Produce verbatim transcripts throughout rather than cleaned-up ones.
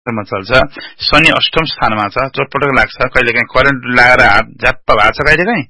मा चल्छ शनि अष्टम स्थानमा छ चटपटक लाग्छ कहिलेकाहीँ करेन्ट लागेर हात झ्याप्प भएको छ कहिलेकाहीँ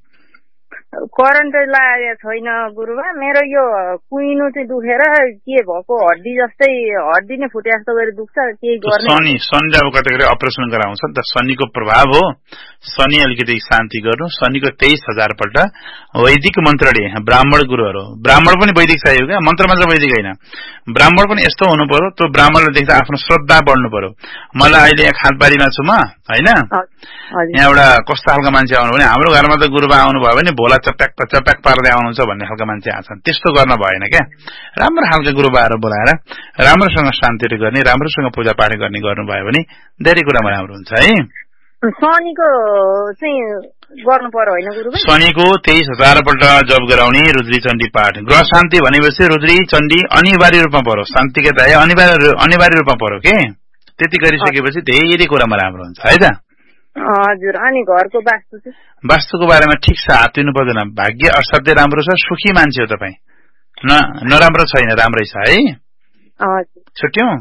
करेन्ट लागेको छैन गुरुबा मेरो यो कुइनो चाहिँ दुखेर के भएको हड्डी जस्तै हड्डी नै फुटे जस्तो गरी दुख्छ केही गर्ने शनि शनिले अब कति गरी अपरेसन गराउँछ नि त शनिको प्रभाव हो शनि अलिकति शान्ति गर्नु शनिको तेइस हजार पल्ट वैदिक मन्त्रले ब्राह्मण गुरुहरू ब्राह्मण पनि वैदिक चाहियो क्या मन्त्र मात्र वैदिक होइन ब्राह्मण पनि यस्तो हुनु पर्यो त्यो ब्राह्मणले देख्दा आफ्नो श्रद्धा बढ्नु पर्यो मलाई अहिले यहाँ खाँदबारीमा छु म होइन यहाँ एउटा कस्तो खालको मान्छे आउनु भने हाम्रो घरमा त गुरुबा आउनु भयो भने भोला चप्याक चप्याक पार्दै आउनुहुन्छ भन्ने खालको मान्छे आछन् त्यस्तो गर्न भएन क्या राम्रो खालको गुरुबाहरू बोलाएर राम्रोसँग शान्ति गर्ने राम्रोसँग पूजा पाठ गर्ने गर्नुभयो भने धेरै कुरामा राम्रो हुन्छ है शनिको चाहिँ गर्नु पर्यो होइन गुरुबा शनिको तेइस हजार पल्ट जप गराउने रुद्री चण्डी पाठ ग्रह शान्ति भनेपछि रुद्री चण्डी अनिवार्य रूपमा पर्यो शान्तिका दाय अनिवार्य अनिवार्य रूपमा पर्यो के त्यति गरिसकेपछि धेरै कुरामा राम्रो हुन्छ है त हजुर अनि घरको वास्तु चाहिँ वास्तुको बारेमा ठिक छ हात दिनु पर्दैन भाग्य असाध्यै राम्रो छ सुखी मान्छे हो तपाईँ न नराम्रो छैन राम्रै छ है हजुर छुट्यौं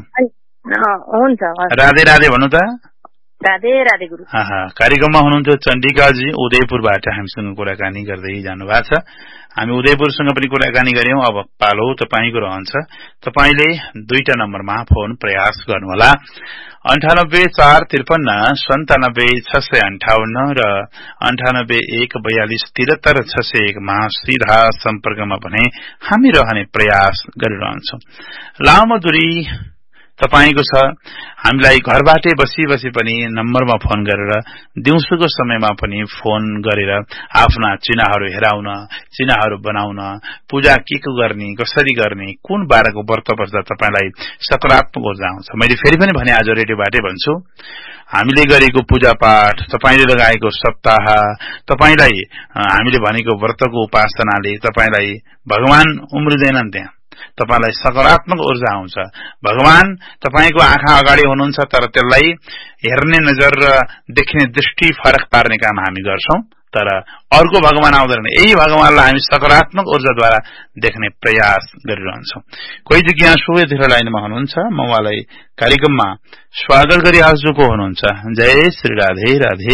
हुन्छ राधे राधे भन्नु त राधे राधे गुरु कार्यक्रममा हुनुहुन्थ्यो चण्डिकाजी उदयपुरबाट हामीसँग कुराकानी गर्दै जानु भएको छ हामी उदयपुरसँग पनि कुराकानी गर्यौं अब पालो तपाईको रहन्छ तपाईले दुईटा नम्बरमा फोन प्रयास गर्नुहोला अन्ठानब्बे चार त्रिपन्न सन्तानब्बे छ सय अन्ठाउन्न र अन्ठानब्बे एक बयालिस त्रिहत्तर छ सय एकमा सीधा सम्पर्कमा भने हामी रहने प्रयास गरिरहन्छौं लामो दूरी तपाईको छ हामीलाई घरबाटै बसी बसी पनि नम्बरमा फोन गरेर दिउँसोको समयमा पनि फोन गरेर आफ्ना चिनाहरू हेराउन चिनाहरू बनाउन पूजा के को गर्ने कसरी गर्ने कुन बारेको व्रत बस्दा तपाईलाई सकारात्मक ऊर्जा आउँछ मैले फेरि पनि भने आज रेडियोबाटै भन्छु हामीले गरेको पूजा पाठ तपाईले लगाएको सप्ताह तपाईलाई हामीले भनेको व्रतको उपासनाले तपाईलाई भगवान उम्रिदैनन् त्यहाँ तपाईलाई सकारात्मक ऊर्जा आउँछ भगवान तपाईको आँखा अगाडि हुनुहुन्छ तर त्यसलाई हेर्ने नजर र देख्ने दृष्टि फरक पार्ने काम हामी गर्छौं तर अर्को भगवान आउँदैन यही भगवानलाई हामी सकारात्मक ऊर्जाद्वारा देख्ने प्रयास गरिरहन्छौं कोही जिज्ञासु यतिखेर लाइनमा हुनुहुन्छ म उहाँलाई कार्यक्रममा स्वागत गरिहाल्छु को हुनुहुन्छ जय श्री राधे राधे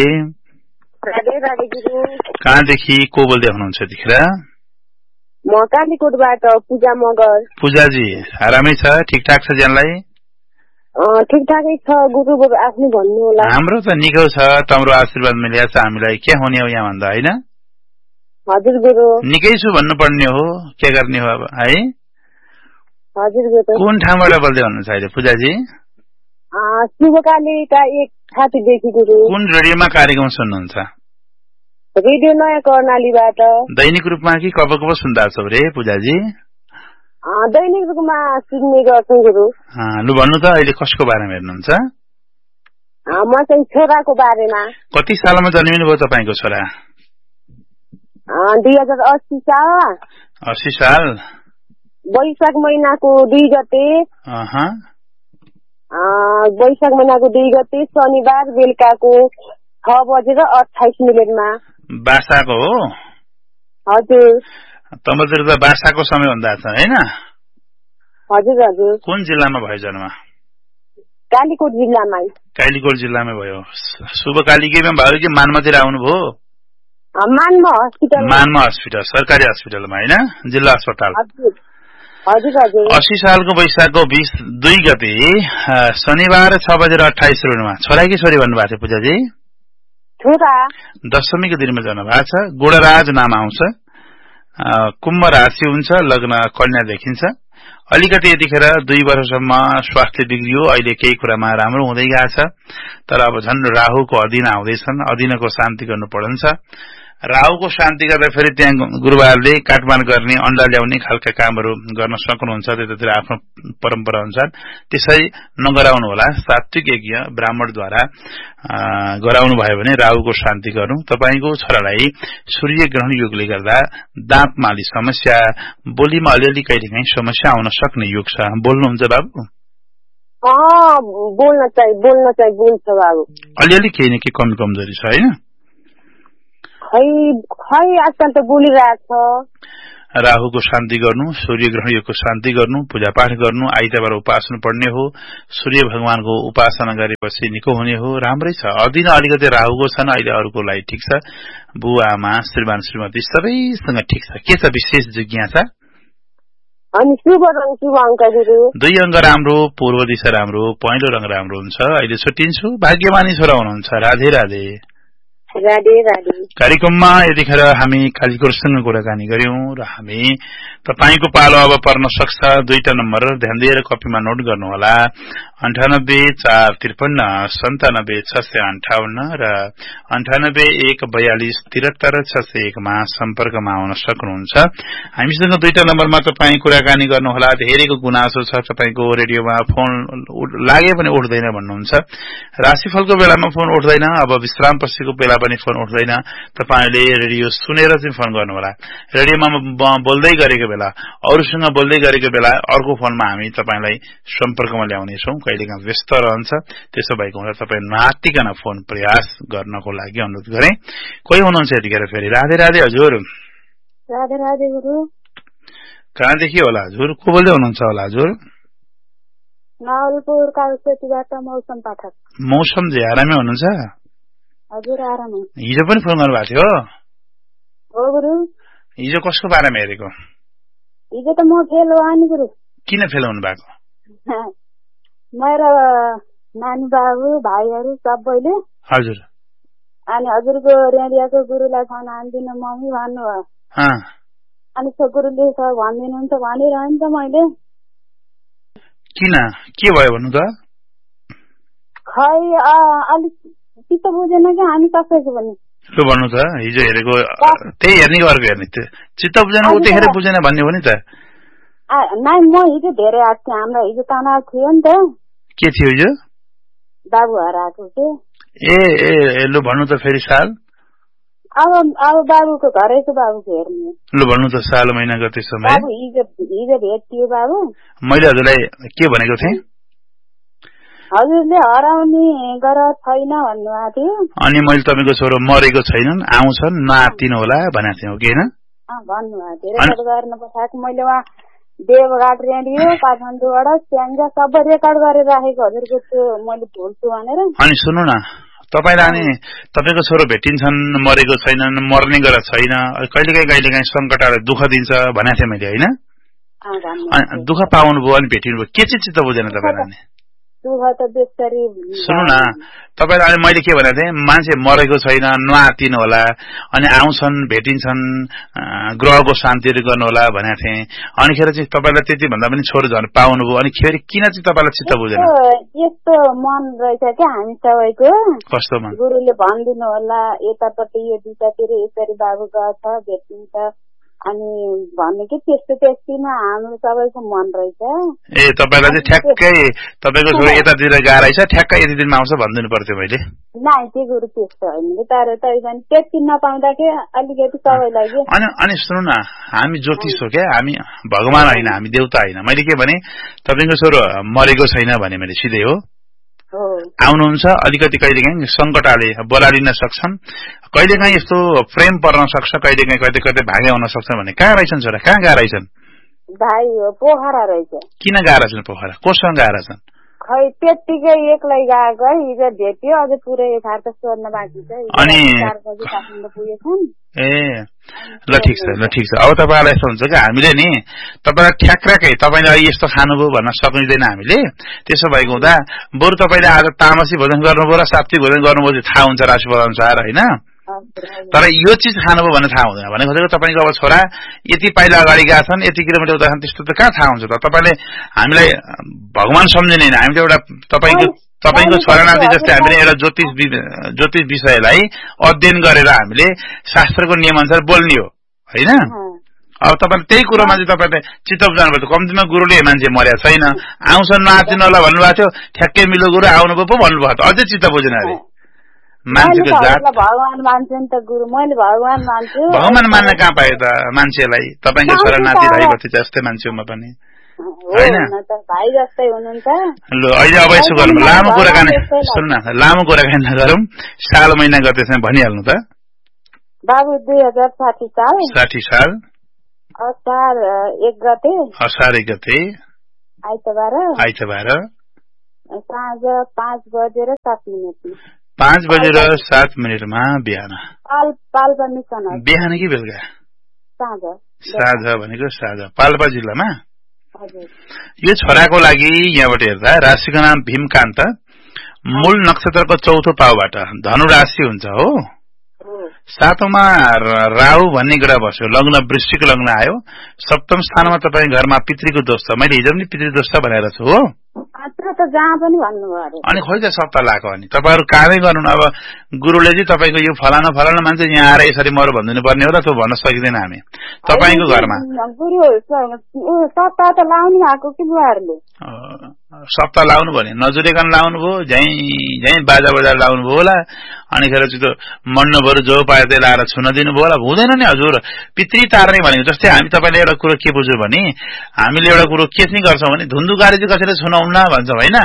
राधे राधे गुरु कहाँदेखि को बोल्दै हुनुहुन्छ यतिखेर म कालीकोटबाट पूजा मगर पूजाजी आरामै छ ठिकठाक छ ज्यानलाई ठिकठाकै छ गुरु बाबु आफ्नो भन्नु होला हाम्रो त निकै छ तम्रो आशीर्वाद मिलेको छ हामीलाई के हुने हो यहाँ भन्दा हैन हजुर गुरु निकै छु भन्नुपर्ने हो के गर्ने हो अब है हजुर गुरु कुन ठाउँबाट बोल्दै हुनुहुन्छ अहिले पूजाजी शुभकालीका एक साथीदेखि गुरु कुन रेडियोमा कार्यक्रम सुन्नुहुन्छ रेडियो नयाँ कर्णालीबाट दैनिक रूपमा कि कब कब सुन्दा छौ रे पूजाजी दैनिक रूपमा सुन्ने गर्छौं गुरु लु भन्नु त अहिले कसको बारेमा हेर्नुहुन्छ म चाहिँ छोराको बारेमा कति सालमा जन्मिनु भयो तपाईको छोरा दुई हजार अस्सी साल अस्सी साल वैशाख महिनाको दुई गते वैशाख महिनाको दुई गते शनिबार बेलुकाको छ बजेर अठाइस मिनटमा बासाको हो हजुर तमजुर त बासाको समय हुँदा छ हैन हजुर हजुर कुन जिल्लामा भयो जन्म कालीकोट जिल्लामा कालीकोट जिल्लामा भयो शुभ कालीकेमा भयो कि मानमतिर आउनु भयो मानमा हस्पिटल मानमा हस्पिटल सरकारी हस्पिटलमा हैन जिल्ला अस्पताल हजुर हजुर अस्सी सालको वैशाखको बीस दुई गते शनिबार छ बजेर अठाइस मिनटमा छोरा कि छोरी भन्नुभएको थियो पूजाजी छोरा दशमीको दिनमा जन्म भएको छ गुणराज नाम आउँछ कुम्भ राशि हुन्छ लग्न कन्या देखिन्छ अलिकति यतिखेर दुई वर्षसम्म स्वास्थ्य बिग्रियो अहिले केही कुरामा राम्रो हुँदै गएको छ तर अब झन् राहुको अधीन आउँदैछन् अधीनको शान्ति गर्नु पर्छ राहुको शान्ति गर्दा फेरि त्यहाँ गुरुबारले काटमान गर्ने अण्डा ल्याउने खालका कामहरू गर्न सक्नुहुन्छ त्यतातिर आफ्नो परम्परा अनुसार त्यसै नगराउनु होला सात्विक यज्ञ ब्राह्मणद्वारा गराउनु भयो भने राहुको शान्ति गर्नु तपाईको छोरालाई सूर्य ग्रहण योगले गर्दा दाँत माली समस्या बोलीमा अलिअलि कहिलेकाहीँ समस्या आउन सक्ने योग छ बोल्नुहुन्छ बाबु बोल्न चाहिँ बोल्न चाहिँ बोल्छ बाबु अलिअलि केही न केही कमी कमजोरी छ हैन खै खै आजकल त बोलिरहेछ राहुको शान्ति गर्नु, सूर्य ग्रहण योगको शान्ति गर्नु, पूजापाठ गर्नु, आइतबार उपासना पढ्ने हो, सूर्य भगवानको उपासना गरेपछि निको हुने हो। राम्रै छ। अदिन अलिकति राहुको छन्, अहिले अरूको लागि ठिक छ। बुवा आमा श्रीमान श्रीमती सबैसँग ठिक छ। के छ विशेष जिज्ञासा? अनि शुभ रङ शुभ अङ्क दिनु। दुई अङ्क राम्रो, पूर्व दिशा राम्रो, पहेँलो रङ राम्रो हुन्छ। अहिले छुट्टिन्छु। भाग्यमानी छोरा हुनुहुन्छ। राधे राधे। राधे राधे। कार्यक्रममा यतिखेर हामी कालीकोरसँग कुराकानी गर्यौं र हामी तपाईको पालो अब पर्न सक्छ। दुईटा नम्बर ध्यान दिएर कपीमा नोट गर्नुहोला। अन्ठानब्बे चार त्रिपन्न सन्तानब्बे छ सय अन्ठाउन्न र अन्ठानब्बे एक बयालिस त्रिहत्तर छ सय एकमा सम्पर्कमा आउन सक्नुहुन्छ। हामीसँग दुईटा नम्बरमा तपाईँ कुराकानी गर्नुहोला। धेरैको गुनासो छ, तपाईँको रेडियोमा फोन लागे पनि उठ्दैन भन्नुहुन्छ। राशिफलको बेलामा फोन उठ्दैन, अब विश्राम पछिको बेला पनि फोन उठ्दैन। तपाईले रेडियो सुनेर चाहिँ फोन गर्नुहोला। रेडियोमा बोल्दै गरेको बेला, अरूसँग बोल्दै गरेको बेला अर्को फोनमा हामी तपाईलाई सम्पर्कमा ल्याउनेछौं। कहिलेकाहीँ व्यस्त रहन्छ, त्यसो भएको हुँदा तपाईँ नआत्तिकन फोन प्रयास गर्नको लागि अनुरोध गरे। कोही हुनुहुन्छ यतिखेर फेरि? राधे राधे हजुर। राधे राधे गुरु। कहाँदेखि होला हजुर? को बोल्दै हुनुहुन्छ होला हजुर? नवलपुर कालसेतीबाट मौसम पाठक। मौसम जी आरामै हुनुहुन्छ? हजुर आरामै। हिजो पनि फोन गर्नुभएको थियो? हो गुरु। हिजो कसको बारेमा हेरेको? हिजो त म फेल हो नि गुरु। किन फेल हुनु भएको? मेरो नानी बाबु भाइहरू सबैले। हजुर। अनि हजुरको रेडियोको गुरुलाई फोन हान्दिनँ मम्मी भन्नुभयो। अनि त्यो गुरुले भनिदिनुहुन्छ भनिरहन्छ मैले। किन के भयो भन्नु त? खै अलिक चित्त बुझेन कि हामी कसैको पनि। लु भन्नु त, हिजो हेरेको त्यही हेर्ने अर्को हेर्ने, चित्त बुझेन उतिखेर बुझेन भन्ने हो नि त। नाइ म हिजो धेरै आएको थिएँ, हाम्रो हिजो तनाव थियो नि त। के थियो हिजो? बाबु हराएको थियो। ए ए लु भन्नु त फेरि साल। अब अब बाबुको घरैको बाबुको हेर्ने। लु भन्नु त साल महिना गते समय। बाबु हिजो हिजो भेटियो बाबु। मैले हजुरलाई के भनेको थिएँ? हजुरले हराउने गर छैन भन्नुभएको थियो। अनि मैले तपाईँको छोरो मरेको छैनन्, आउँछन्, नआत्तिनु होला भनेको थिएँ, हो कि होइन? भन्नुभएको थियो। रेकर्ड गर्न पठाएको मैले उहाँ देवघाट रेडियो काठमाडौँबाट स्याङ्जा सबै रेकर्ड गरेर राखेको हजुरको त्यो मैले भुल्छु भनेर। अनि सुन्नु न, तपाईँलाई अनि तपाईँको छोरो भेटिन्छन्, मरेको छैनन्, मर्ने गरेर छैन, कहिलेकाहीँ कहिलेकाहीँ सङ्कटले दुःख दिन्छ भनेको थिएँ मैले, होइन? दुःख पाउनुभयो अनि भेटिनुभयो, के चाहिँ चित्त बुझेन तपाईँलाई? सुन्नु न, तपाईँलाई अनि मैले के भनेको थिएँ, मान्छे मरेको छैन, नआत्तिनु होला, अनि आउँछन् भेटिन्छन्, ग्रहको शान्तिहरू गर्नु होला भनेको थिएँ। अनिखेर चाहिँ तपाईँलाई त्यति भन्दा पनि छोरो झन् पाउनुभयो, अनि फेरि किन चाहिँ तपाईँलाई चित्त बुझेन? यस्तो मन रहेछ क्या हामी सबैको। कस्तो मन? गुरुले भनिदिनु होला यतापट्टि यो दिशातिर यसरी बाबु गछ भेटिन्छ अनि भन्ने कि त्यस्तो त्यस्तोमा हाम्रो सबैको मन रहेछ। ए तपाईँलाई चाहिँ ठ्याक्कै तपाईँको छोरो यतातिर गएर रहेछ, ठ्याक्कै यति दिनमा आउँछ भनिदिनु पर्थ्यो मैले। नाइ त्यो गुरु त्यस्तो होइन, तर तपाईँ त्यति नपाउँदा के अलिकति सबैलाई के। अनि अनि सुन्नु न, हामी ज्योतिष हो क्या, हामी भगवान होइन, हामी देउता होइन। मैले के भने तपाईँको छोरो मरेको छैन भने मैले सिधै हो आउनुहुन्छ, अलिकति कहिलेकाहीँ सङ्कटले बोलालिन सक्छन्, कहिलेकाहीँ यस्तो प्रेम पर्न सक्छ, कहिलेकाहीँ कतै कतै भागे आउन सक्छ भने कहाँ रहेछन् छोरा? कहाँ गएर रहेछन्? भाइ पोखरा रहेछ। किन गएर छन् पोखरा? कोसँग गएर छन्? खै त्यतिकै एक्लै गएको है, हिजो भेट्यो, अझ पुरै यथार्थ सोध्न बाँकी छ। अनि ए ल ठिक छ, ल ठिक छ। अब तपाईँलाई यस्तो हुन्छ कि हामीले नि तपाईँलाई ठ्याक्राकै तपाईँले यस्तो खानुभयो भन्न सकिँदैन हामीले। त्यसो भएको हुँदा बरु तपाईँले आज तामसी भोजन गर्नुभयो र सात्विक भोजन गर्नुभयो थाहा हुन्छ राशिफल अनुसार, होइन? तर यो चिज खानुभयो भने थाहा हुँदैन। भने खोजेको तपाईँको अब छोरा यति पाइला अगाडि गएका छन्, यति किलोमिटर उता छन्, त्यस्तो त कहाँ थाहा हुन्छ त? तपाईँले हामीलाई भगवान सम्झिँदैन, हामी त एउटा तपाईँको तपाईँको छोरा नाति जस्तै हामीले एउटा ज्योतिष ज्योतिष विषयलाई अध्ययन गरेर हामीले शास्त्रको नियम अनुसार बोल्ने हो, होइन? अब तपाईँले त्यही कुरोमा चाहिँ तपाईँले चित्त बुझाउनुपर्छ। कम्तीमा गुरुले मान्छे मर्या छैन, आउँछ नआत्तिनु होला भन्नुभएको थियो, ठ्याक्कै मिलो गुरु आउनुभयो पो भन्नुभएको थियो, अझै चित्त बुझेन अरे। मान्छेको जात भगवान मान्छ नि त गुरु, मैले भगवान मान्छु। भगवान मान्न कहाँ पायो त मान्छेलाई? तपाईँको छोरा नाति भाइ भति जस्तै मान्छे म पनि, होइन? भाइ जस्तै हुनुहुन्छ। ल अहिले अब यसो गरौँ, लामो कुराकानी सुन्नु न, लामो कुराकानी नगरौँ, साल महिना गर्दैछ भनिहाल्नु त। बाबु दुई हजार साठी साल। साठी साल। असार एक गते असार एक गते आइतबार आइतबार साँझ पाँच बजेर सात मिनटमा पाँच बजेर सात मिनटमा बिहान पाल पाल्पा मिसन बिहान कि बेलुका साँझ साँझ भनेको साँझ पाल्पा जिल्लामा हजुर यो छोराको लागि यहाँबाट हेर्दा राशिको नाम भीमकान्त मूल नक्षत्रको चौथो पाउबाट धनु राशि हुन्छ हो सातौंमा राहु भन्ने ग्रह बस्यो लग्न वृश्चिक लग्न आयो सप्तम स्थानमा तपाईँ घरमा पितृको दोष छ मैले हिजो पनि पितृ दोष छ भनेर छु हो अनि खोइ त सप्ताह लाग्यो अनि तपाईँहरू कामै गर्नु अब गुरुले चाहिँ तपाईँको यो फलाना फलाना मान्छे यहाँ आएर यसरी मरो भनिदिनु पर्ने हो र त्यो भन्न सकिँदैन हामी तपाईँको घरमा सप्ताह लाउनु भने नजुरेकन लाउनु भयो झै झै बाजा बजार लाउनु भयो होला अनि खेर चाहिँ त्यो मण्डपहरू जो पाए त्यही लाएर छुन दिनुभयो होला हुँदैन नि हजुर पितृ तार्ने भनेको जस्तै हामी तपाईँले एउटा कुरो के बुझ्यो भने हामीले एउटा कुरो के चाहिँ गर्छौँ भने धुन्धुकारी चाहिँ कसैले सुनाउन भन्छौँ होइन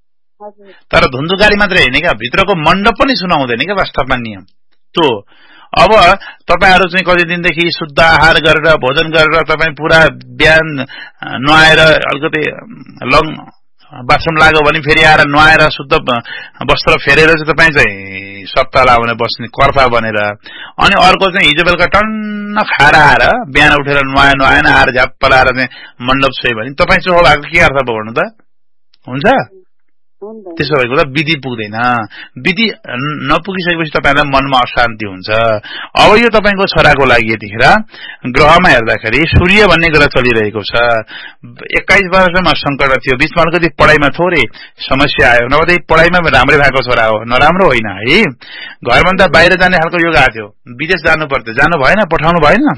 तर धुन्धुकारी मात्रै होइन क्या भित्रको मण्डप पनि सुनाउँदैन क्या वास्तवमा नियम त्यो अब तपाईहरु चाहिँ कति दिनदेखि शुद्ध आहार गरेर भोजन गरेर तपाईं पुरा बिहान नुहाएर अलिकति लङ बाथरुम लाग्यो भने फेरि आएर नुहाएर शुद्ध वस्त्र फेरेर चाहिँ तपाईं चाहिँ सप्ताह लाउने बस्ने कर्ता बनेर अनि अर्को चाहिँ हिजो बेलुका टन्न खाएर आएर बिहान उठेर नुहाए नुहाएन आएर झ्याप्प लाएर चाहिँ मण्डप छोयो भने तपाईं चाहिँ हो भएको के अर्थ भयो भन्नु त हुन्छ त्यसो भएको त विधि पुग्दैन विधि नपुगिसकेपछि तपाईलाई मनमा अशान्ति हुन्छ अब यो तपाईको छोराको लागि यतिखेर ग्रहमा हेर्दाखेरि सूर्य भन्ने ग्रह चलिरहेको छ एक्काइस वर्षमा संकट थियो बीचमा अलिकति पढाइमा थोरै समस्या आयो नभए पढाइमा राम्रै भएको छोरा हो नराम्रो होइन है घरभन्दा बाहिर जाने खालको योग आएको थियो विदेश जानु पर्थ्यो जानु भएन पठाउनु भएन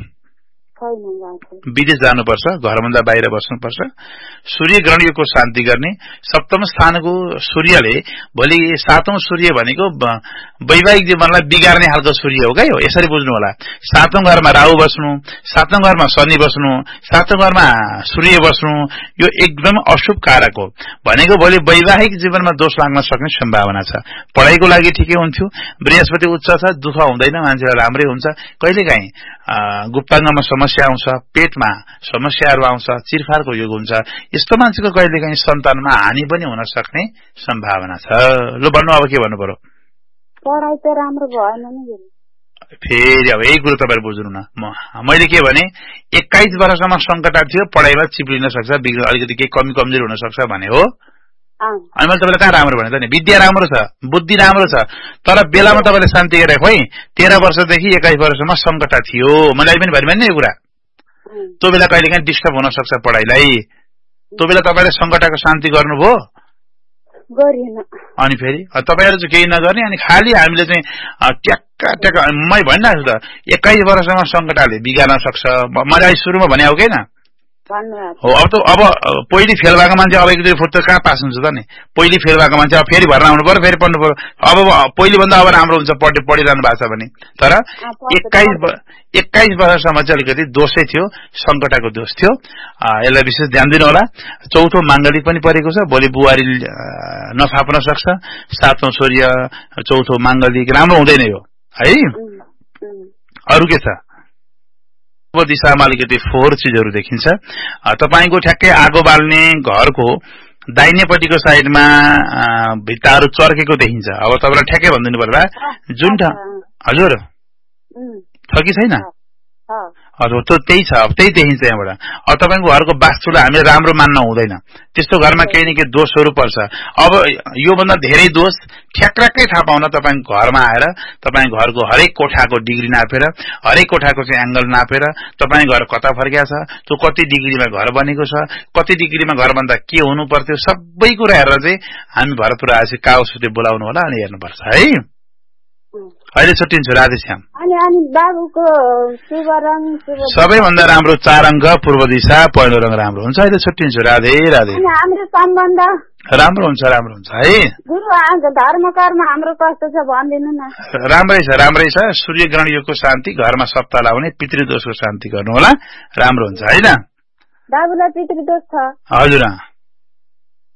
विदेश जानुपर्छ घरभन्दा बाहिर बस्नुपर्छ सूर्य ग्रहण योगको शान्ति गर्ने सप्तम स्थानको सूर्यले भोलि सातौं सूर्य भनेको वैवाहिक जीवनलाई बिगार्ने खालको सूर्य हो क्या यसरी बुझ्नु होला सातौं घरमा राहु बस्नु सातौं घरमा शनि बस्नु सातौं घरमा सूर्य बस्नु यो एकदम अशुभ कारक हो भनेको भोलि वैवाहिक जीवनमा दोष लाग्न सक्ने सम्भावना छ पढाइको लागि ठिकै हुन्थ्यो बृहस्पति उच्च छ दुःख हुँदैन मान्छेलाई राम्रै हुन्छ कहिलेकाहीँ गुप्ताङ्गमा समस्या आउँछ पेटमा समस्याहरू आउँछ चिरफारको योग हुन्छ यस्तो मान्छेको कहिलेकाहीँ सन्तानमा हानि पनि हुन सक्ने सम्भावना छ ल भन्नु अब के भन्नु पर्यो पढाइ त राम्रो भएन नि फेरि अब यही कुरो तपाईहरु बुझ्नु न मैले के भने एक्काइस वर्षसम्म संकट थियो पढाइमा चिप्लिन सक्छ अलिकति केही कमी कमजोरी हुन सक्छ भने हो अनि मैले तपाईलाई कहाँ राम्रो भने त नि विद्या राम्रो छ बुद्धि राम्रो छ तर बेलामा तपाईले शान्ति गरे खोइ तेह्र वर्षदेखि एक्काइस वर्षसम्म संकट थियो मलाई पनि भनि भन्ने यो कुरा त्यो बेला कहिलेकाहीँ डिस्टर्ब हुन सक्छ पढाइलाई त्यो बेला तपाईले संकटको शान्ति गर्नुभयो गरिएन अनि फेरि तपाईहरु चाहिँ केही नगर्ने अनि खाली हामीले चाहिँ ट्याक्का ट्याक्का मै भनिरहेको छु त एक्काइस वर्षसम्म संकटले बिगार्न सक्छ मैले सुरुमा भने हो किन हो अब त अब पहिली फेल भएको मान्छे अब एक दुई फुट त कहाँ पास हुन्छ त नि पहिली फेल भएको मान्छे अब फेरि भर्ना आउनु पर्यो फेरि पढ्नु पर्यो अब पहिली भन्दा अब राम्रो हुन्छ पढि पढिरहनु भएको छ भने तर एक्काइस एक्काइस वर्षसम्म चाहिँ अलिकति दोषै थियो संकटको दोष थियो यसलाई विशेष ध्यान दिनु होला चौथो माङ्गलिक पनि परेको छ भोलि बुहारी नफाप्न सक्छ सातौं सूर्य चौथो माङ्गलिक राम्रो हुँदैन यो है अरु के छ दिशामा अलिकति फोहोर चीजहरू देखिन्छ तपाईको ठ्याक्कै आगो बाल्ने घरको दाहिनेपट्टिको साइडमा भित्ताहरू चर्केको देखिन्छ अब तपाईलाई ठ्याक्कै भनिदिनु पर्ला जुन हजुर छ कि छैन हजुर त्यो त्यही छ अब त्यही देखिन्छ यहाँबाट अब तपाईको घरको वास्तुलाई हामीले राम्रो मान्न हुँदैन त्यस्तो घरमा केही न केही दोषहरू पर्छ अब यो भन्दा धेरै दोष ठ्याक्कै थाहा पाउन तपाईको घरमा आएर तपाईँ घरको हरेक कोठाको डिग्री नापेर हरेक कोठाको चाहिँ एंगल नापेर तपाईँ घर कता फर्किया छ त्यो कति डिग्रीमा घर बनेको छ कति डिग्रीमा घर भन्दा के हुनु पर्थ्यो सबै कुरा हेरेर चाहिँ हामी भरतपुर आएपछि काउसुते बोलाउनु होला अनि हेर्नुपर्छ है अहिले छुट्टिन्छु राधेश्याम सबैभन्दा राम्रो चार अङ्क पूर्व दिशा पहिलो रङ राम्रो हुन्छ अहिले छुट्टिन्छु राधे राधे राम्रो हुन्छ राम्रो हुन्छ है धर्म कर्म हाम्रो कस्तो छ भनिदिनु न राम्रै छ राम्रै छ सूर्य ग्रहण योगको शान्ति घरमा सप्ताह लाउने पितृदोषको शान्ति गर्नु होला राम्रो हुन्छ हैन बाबुलाई पितृदोष छ हजुर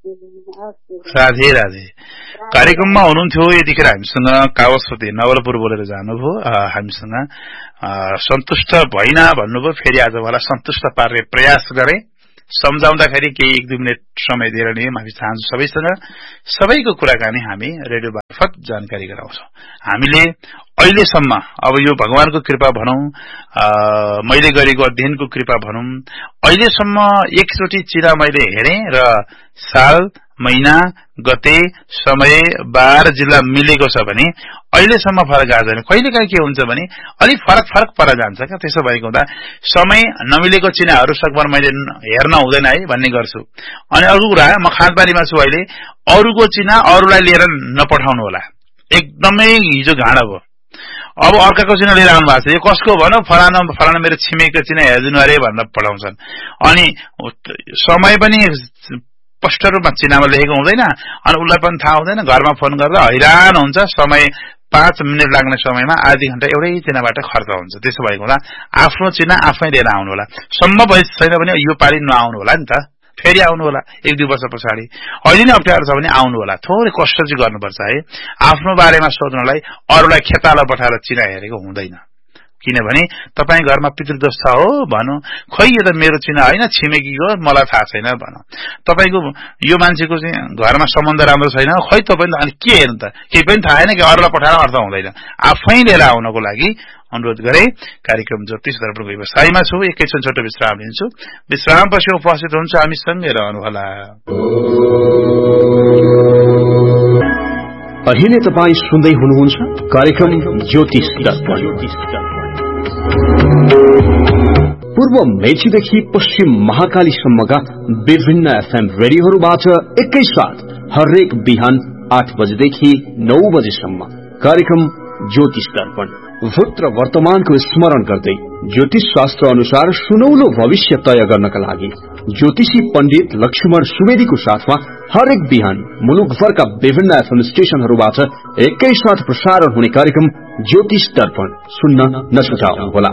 राधे राधे। कार्यक्रममा हुनुहुन्थ्यो यतिखेर हामीसँग कावस्वती नवलपुर बोलेर जानुभयो। हामीसँग सन्तुष्ट भइन भन्नुभयो, फेरि आज उहाँलाई सन्तुष्ट पार्ने प्रयास गरे। सम्झाउँदाखेरि केही एक दुई मिनट समय दिएर नै हामी चाहन्छौँ सबैसँग सबैको कुराकानी हामी रेडियो मार्फत जानकारी गराउँछौँ। हामीले अहिलेसम्म अब यो भगवानको कृपा भनौं, मैले गरेको अध्ययनको कृपा भनौं, अहिलेसम्म एकचोटि चिरा मैले हेरेँ र साल, महिना, गते, समय, बार, जिल्ला मिलेको छ भने अहिलेसम्म फरक आएको छैन। कहिलेकाहीँ के हुन्छ भने अलिक फरक फरक पर जान्छ क्या। त्यसो भएको हुँदा समय नमिलेको चिनाहरू सकभर मैले हेर्न हुँदैन है भन्ने गर्छु। अनि अर्को कुरा, म खानपानीमा छु अहिले, अरूको चिना अरूलाई लिएर नपठाउनु होला, एकदमै हिजो घाँडा भयो। अब अर्काको चिना लिएर आउनु भएको छ, यो कसको भनौँ, फलाना फलाना मेरो छिमेकीको चिना हेरिदिनु अरे भनेर पठाउँछन्। अनि समय पनि स्पष्ट रूपमा चिनामा लेखेको हुँदैन, अनि उसलाई पनि थाहा हुँदैन। घरमा फोन गर्दा हैरान हुन्छ, समय पाँच मिनट लाग्ने समयमा आधी घण्टा एउटै चिनाबाट खर्च हुन्छ। त्यसो भएको हुँदा आफ्नो चिना आफै लिएर आउनु होला। सम्भव भए छैन भने यो पालि नआउनु होला नि त, फेरि आउनु होला एक दुई वर्ष पछाडि। अहिले नै अप्ठ्यारो छ भने आउनु होला, थोरै कष्ट चाहिँ गर्नुपर्छ है। आफ्नो बारेमा सोच्नलाई अरूलाई खेताला पठाएर चिना हेरेको हुँदैन। किनभने तपाईँ घरमा पितृदोष छ हो भनौँ, खै यो त मेरो चिना होइन, छिमेकीको, मलाई थाहा छैन भनौँ। तपाईँको यो मान्छेको चाहिँ घरमा सम्बन्ध राम्रो छैन, खै तपाईँ अनि के हेर्नु त, केही पनि थाहा छैन कि अरूलाई पठाएर अर्थ हुँदैन। आफै लिएर आउनको लागि अनुरोध गरे। कार्यक्रम ज्योतिष दर्पणको व्यवसायमा छु, एकैछिन छोटो विश्राम लिन्छु। विश्राम पछि उपस्थित हुन्छ, हामी सँगै रहनुहोला। अहिले तपाईँ सुन्दै हुनुहुन्छ कार्यक्रम ज्योतिष दर्पण। पूर्व मेचीदेखि पश्चिम महाकालीसम्मका विभिन्न एफएम रेडियोहरूबाट एकैसाथ हरेक बिहान आठ बजेदेखि नौ बजेसम्म कार्यक्रम ज्योतिष दर्पण। भूत र वर्तमानको स्मरण गर्दै ज्योतिष शास्त्र अनुसार सुनौलो भविष्य तय गर्नका लागि ज्योतिषी पण्डित लक्ष्मण सुवेदीको साथमा हरेक बिहान मुलुकभरका विभिन्न एफएम स्टेशनहरूबाट एकैसाथ प्रसारण हुने कार्यक्रम ज्योतिष दर्पण सुन्न नछुटाउनुहोला।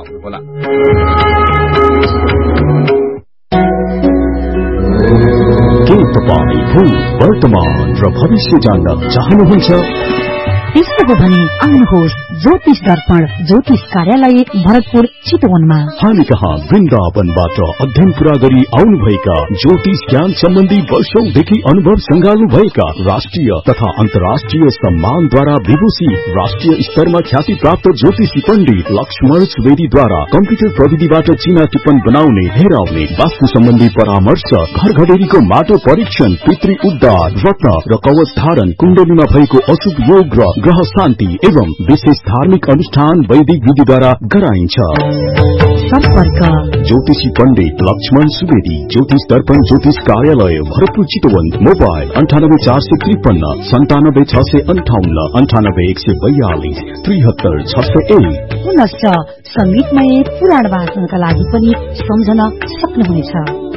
के तपाईँ भूत, वर्तमान र भविष्य जान्न चाहनुहुन्छ? त्यस्तो हो भने आउनुहोस् ज्योतिष दर्पण ज्योतिष कार्यालय भरतपुर चितवनमा। हामी कहाँ वृन्दावनबाट अध्ययन पूरा गरी आउनुभएका ज्योतिष ज्ञान सम्बन्धी वर्षौंदेखि अनुभव संगाल्नु भएका राष्ट्रिय तथा अन्तर्राष्ट्रिय सम्मानद्वारा विभूषित राष्ट्रिय स्तरमा ख्याति प्राप्त ज्योतिषी पण्डित लक्ष्मण सुवेदीद्वारा कम्प्युटर प्रविधिबाट चिना टिप्पण बनाउने, हेराउने, वास्तु सम्बन्धी परामर्श, घर घडेरीको माटो परीक्षण, पितृ उद्धार, रत्न र कवच धारण, कुण्डलीमा भएको अशुभ योग र ग्रह शान्ति एवं विशेष धार्मिक अनुष्ठान वैदिक विधिद्वारा गराइन्छ। सम्पर्क ज्योतिषी पण्डित लक्ष्मण सुवेदी, ज्योतिष दर्पण ज्योतिष कार्यालय भरतपुर चितवन। मोबाइल अन्ठानब्बे चार सय त्रिपन्न सन्तानब्बे छ सय अन्ठाउन्न अन्ठानब्बे एक सय बयालिस त्रिहत्तर छ सय एक। पुनश्च संगीतमय पुराण वाचनका लागि पनि सम्झन सक्नुहुनेछ।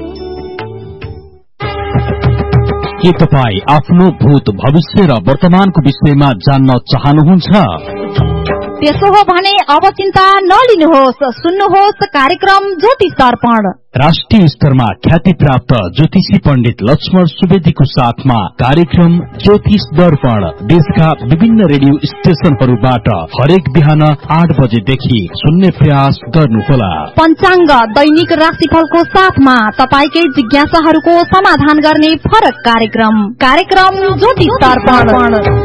के तपाईँ आफ्नो भूत, भविष्य र वर्तमानको विषयमा जान्न चाहनुहुन्छ? त्यसो हो भने अब चिन्ता नलिनुहोस्, सुन्नुहोस् कार्यक्रम ज्योतिष दर्पण। राष्ट्रिय स्तरमा ख्याति प्राप्त ज्योतिषी पण्डित लक्ष्मण सुवेदीको साथमा कार्यक्रम ज्योतिष दर्पण देशका विभिन्न रेडियो स्टेशनहरूबाट हरेक बिहान आठ बजेदेखि सुन्ने प्रयास गर्नुहोला। पञ्चाङ्ग, दैनिक राशिफलको साथमा तपाईकै जिज्ञासाहरूको समाधान गर्ने फरक कार्यक्रम कार्यक्रम ज्योतिष दर्पण।